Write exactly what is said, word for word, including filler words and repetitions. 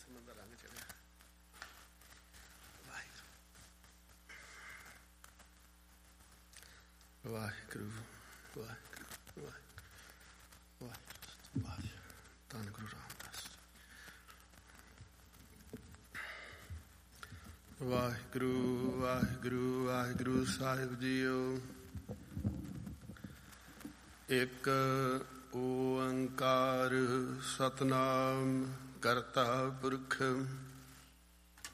ਸਿਮਰਨ ਦਾ ਰੰਗ ਚੜਿਆ। ਵਾਹਿਗੁਰੂ ਵਾਹਿਗੁਰੂ ਵਾਹਿਗੁਰੂ ਵਾਹਿਗੁਰੂ ਵਾਹਿਗੁਰੂ। ਧੰਨ ਗੁਰੂ ਰਾਮਦਾਸ। ਵਾਹਿਗੁਰੂ ਵਾਹਿਗੁਰੂ ਵਾਹਿਗੁਰੂ ਸਾਹਿਬ ਜੀਓ। ਇੱਕ ਓੰਕਾਰ ਸਤਿਨਾਮ ਕਰਤਾ ਪੁਰਖ